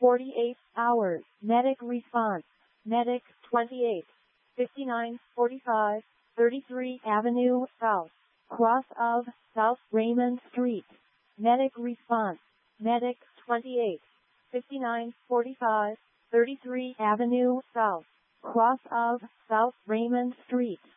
48 hours. Medic response. Medic 28. 59 45 33 Avenue South. Cross of South Raymond Street. Medic response. Medic 28. 59 45 33 Avenue South. Cross of South Raymond Street.